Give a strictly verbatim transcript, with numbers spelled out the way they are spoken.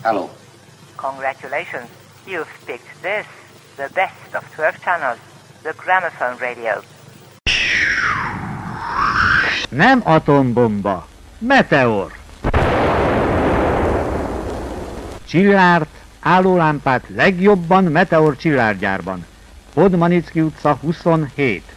Hello. Congratulations. You've picked this, the best of twelve channels, the gramophone radio. Nem atombomba, meteor. Csillárt, állólámpát legjobban Meteor csillárgyárban. Podmanicki utca huszonhét.